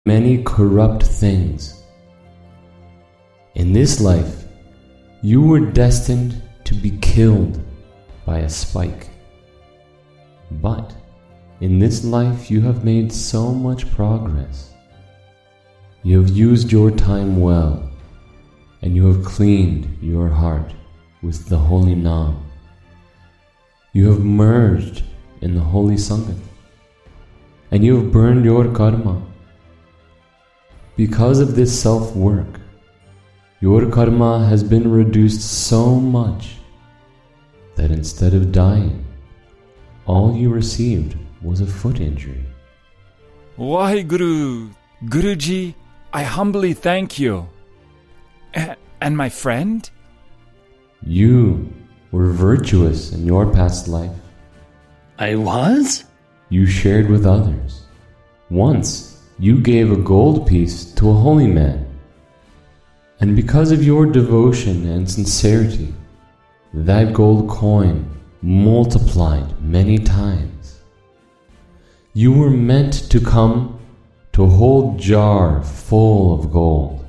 many corrupt things. In this life, you were destined to be killed by a spike. But in this life, you have made so much progress. You have used your time well, and you have cleaned your heart with the holy Naam. You have merged in the holy Sangat, and you have burned your karma. Because of this self-work, your karma has been reduced so much that instead of dying, all you received was a foot injury. Waheguru, Guruji, I humbly thank you. And my friend? You were virtuous in your past life. I was? You shared with others. Once, you gave a gold piece to a holy man. And because of your devotion and sincerity, that gold coin multiplied many times. You were meant to come to a whole jar full of gold.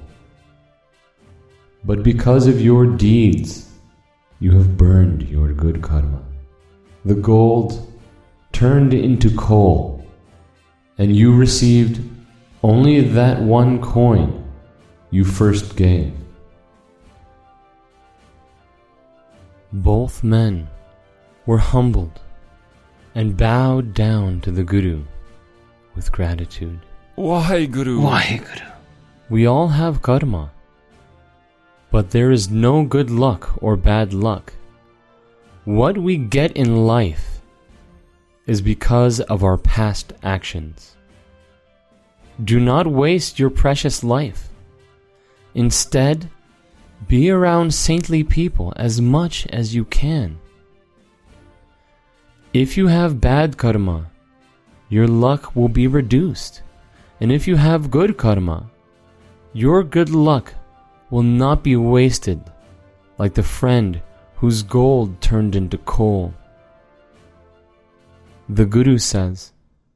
But because of your deeds, you have burned your good karma. The gold turned into coal, and you received only that one coin you first gave. Both men were humbled and bowed down to the Guru with gratitude. Waheguru. Waheguru. We all have karma, but there is no good luck or bad luck. What we get in life is because of our past actions. Do not waste your precious life. Instead, be around saintly people as much as you can. If you have bad karma, your luck will be reduced. And if you have good karma, your good luck will not be wasted like the friend whose gold turned into coal. The Guru says,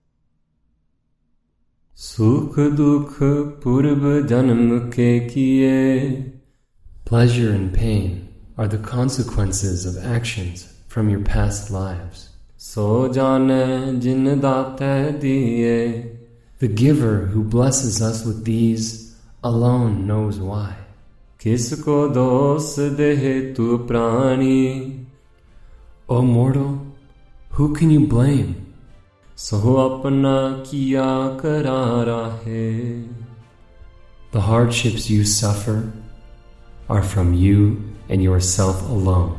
Sukh dukh purv janm ke kiye. Pleasure and pain are the consequences of actions from your past lives. So jane jin daate diye. The giver who blesses us with these alone knows why. Kisko dos dehe tu prani. O mortal, who can you blame? So apna kiya kara rahe. The hardships you suffer are from you and yourself alone.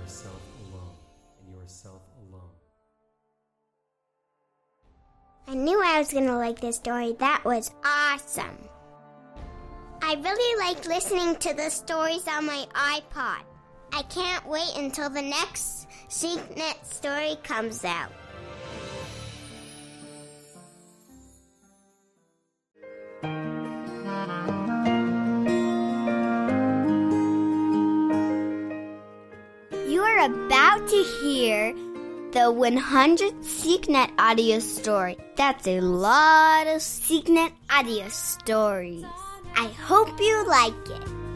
I knew I was going to like this story. That was awesome. I really like listening to the stories on my iPod. I can't wait until the next SeekNet story comes out. You are about to hear the 100th SeekNet audio story. That's a lot of SeekNet audio stories. I hope you like it.